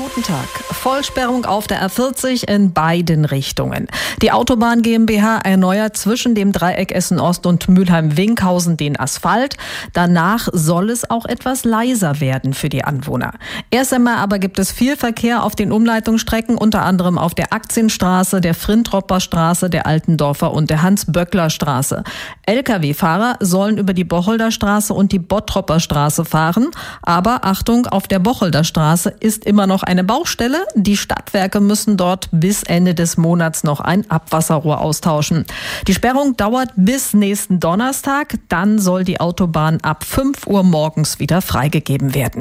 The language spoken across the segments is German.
Guten Tag. Vollsperrung auf der A40 in beiden Richtungen. Die Autobahn GmbH erneuert zwischen dem Dreieck Essen-Ost und Mülheim-Winkhausen den Asphalt. Danach soll es auch etwas leiser werden für die Anwohner. Erst einmal aber gibt es viel Verkehr auf den Umleitungsstrecken, unter anderem auf der Aktienstraße, der Frintropper Straße, der Altendorfer und der Hans-Böckler-Straße. Lkw-Fahrer sollen über die Bocholder Straße und die Bottropper Straße fahren. Aber Achtung, auf der Bocholder Straße ist immer noch eine Baustelle. Die Stadtwerke müssen dort bis Ende des Monats noch ein Abwasserrohr austauschen. Die Sperrung dauert bis nächsten Donnerstag. Dann soll die Autobahn ab 5 Uhr morgens wieder freigegeben werden.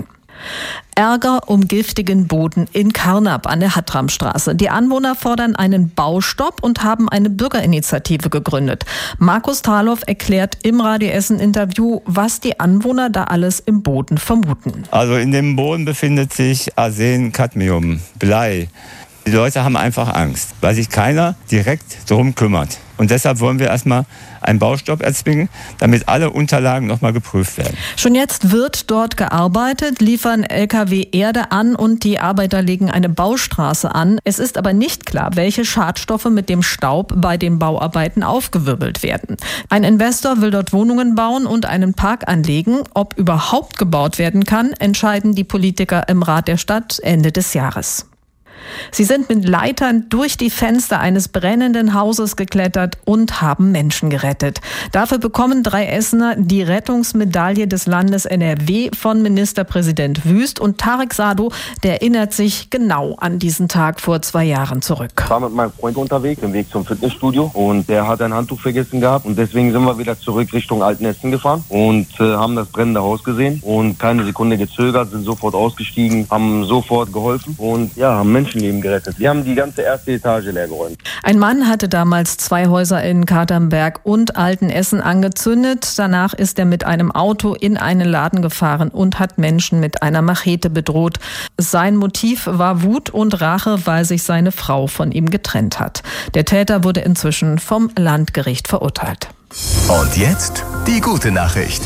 Ärger um giftigen Boden in Karnap an der Hattramstraße. Die Anwohner fordern einen Baustopp und haben eine Bürgerinitiative gegründet. Markus Thalhoff erklärt im Radio Essen Interview, was die Anwohner da alles im Boden vermuten. Also in dem Boden befindet sich Arsen, Cadmium, Blei. Die Leute haben einfach Angst, weil sich keiner direkt darum kümmert. Und deshalb wollen wir erstmal einen Baustopp erzwingen, damit alle Unterlagen nochmal geprüft werden. Schon jetzt wird dort gearbeitet, liefern Lkw Erde an und die Arbeiter legen eine Baustraße an. Es ist aber nicht klar, welche Schadstoffe mit dem Staub bei den Bauarbeiten aufgewirbelt werden. Ein Investor will dort Wohnungen bauen und einen Park anlegen. Ob überhaupt gebaut werden kann, entscheiden die Politiker im Rat der Stadt Ende des Jahres. Sie sind mit Leitern durch die Fenster eines brennenden Hauses geklettert und haben Menschen gerettet. Dafür bekommen 3 Essener die Rettungsmedaille des Landes NRW von Ministerpräsident Wüst. Und Tarek Sado, der erinnert sich genau an diesen Tag vor 2 Jahren zurück. Ich war mit meinem Freund unterwegs, im Weg zum Fitnessstudio, und der hat ein Handtuch vergessen gehabt. Und deswegen sind wir wieder zurück Richtung Altenessen gefahren und haben das brennende Haus gesehen und keine Sekunde gezögert, sind sofort ausgestiegen, haben sofort geholfen und haben Menschenleben gerettet. Wir haben die ganze erste Etage leergeräumt. Ein Mann hatte damals 2 Häuser in Katernberg und Altenessen angezündet. Danach ist er mit einem Auto in einen Laden gefahren und hat Menschen mit einer Machete bedroht. Sein Motiv war Wut und Rache, weil sich seine Frau von ihm getrennt hat. Der Täter wurde inzwischen vom Landgericht verurteilt. Und jetzt die gute Nachricht.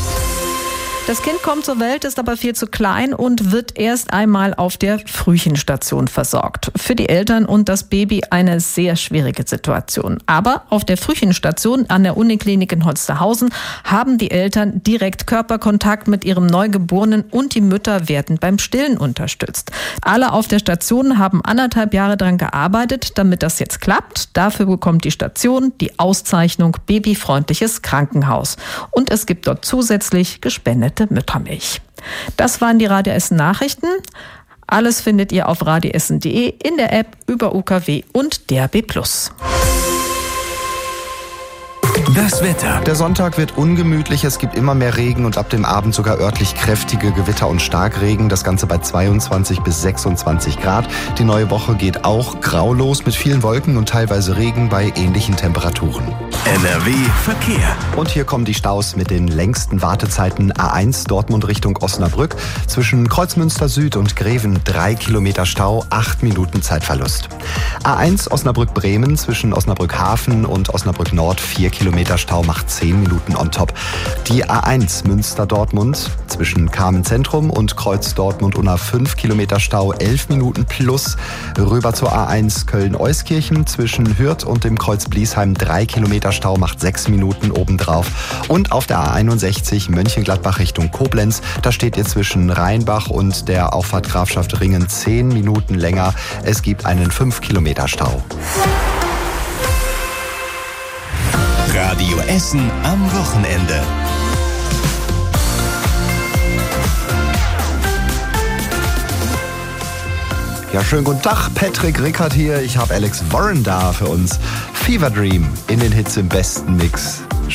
Das Kind kommt zur Welt, ist aber viel zu klein und wird erst einmal auf der Frühchenstation versorgt. Für die Eltern und das Baby eine sehr schwierige Situation. Aber auf der Frühchenstation an der Uniklinik in Holsterhausen haben die Eltern direkt Körperkontakt mit ihrem Neugeborenen und die Mütter werden beim Stillen unterstützt. Alle auf der Station haben 1,5 Jahre daran gearbeitet, damit das jetzt klappt. Dafür bekommt die Station die Auszeichnung Babyfreundliches Krankenhaus. Und es gibt dort zusätzlich gespendete Müttermilch. Das waren die Radio Essen Nachrichten. Alles findet ihr auf radioessen.de, in der App, über UKW und DAB+. Das Wetter. Der Sonntag wird ungemütlich, es gibt immer mehr Regen und ab dem Abend sogar örtlich kräftige Gewitter und Starkregen. Das Ganze bei 22 bis 26 Grad. Die neue Woche geht auch grau los mit vielen Wolken und teilweise Regen bei ähnlichen Temperaturen. NRW Verkehr. Und hier kommen die Staus mit den längsten Wartezeiten. A1 Dortmund Richtung Osnabrück. Zwischen Kreuzmünster Süd und Greven 3 Kilometer Stau, 8 Minuten Zeitverlust. A1 Osnabrück-Bremen zwischen Osnabrück Hafen und Osnabrück Nord 4 Kilometer Stau, macht 10 Minuten on top. Die A1 Münster-Dortmund zwischen Kamen Zentrum und Kreuz Dortmund-Unna 5 Kilometer Stau, 11 Minuten plus. Rüber zur A1 Köln-Euskirchen zwischen Hürth und dem Kreuz Bliesheim 3 Kilometer Stau, macht 6 Minuten obendrauf. Und auf der A61 Mönchengladbach Richtung Koblenz, da steht ihr zwischen Rheinbach und der Auffahrt Grafschaft Ringen 10 Minuten länger. Es gibt einen 5 Kilometer Stau. Radio Essen am Wochenende. Ja, schönen guten Tag, Patrick Rickert hier. Ich habe Alex Warren da für uns. Fever Dream in den Hits im besten Mix.